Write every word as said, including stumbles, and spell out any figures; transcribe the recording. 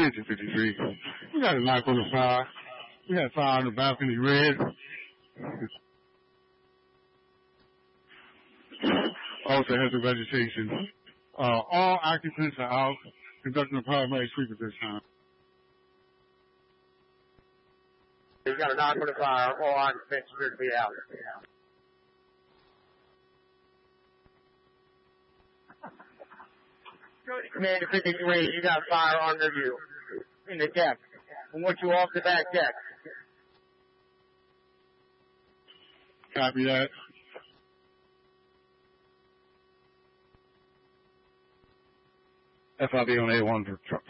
Pigeon fifty-three. We got a nine full of fire. We got fire on the balcony, red. Also has the vegetation. Uh, all occupants are out conducting a primary sweep at this time. We got a nine full of fire. All occupants should be out. Commander fifty-three, you got fire under you in the deck. I want you off the back deck. Copy that. F I B on A one for truck